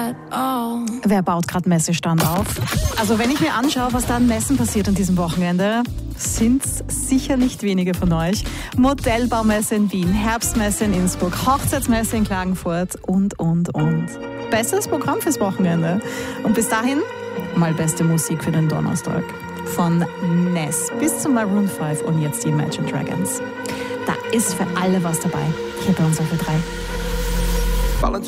at all. Wer baut gerade Messestand auf? Also wenn ich mir anschaue, was da an Messen passiert an diesem Wochenende, sind es sicher nicht wenige von euch. Modellbaumesse in Wien, Herbstmesse in Innsbruck, Hochzeitsmesse in Klagenfurt und. Bestes Programm fürs Wochenende. Und bis dahin mal beste Musik für den Donnerstag. Von Ness bis zu Maroon 5 und jetzt die Imagine Dragons. Da ist für alle was dabei. Hier bei uns auf Ö3.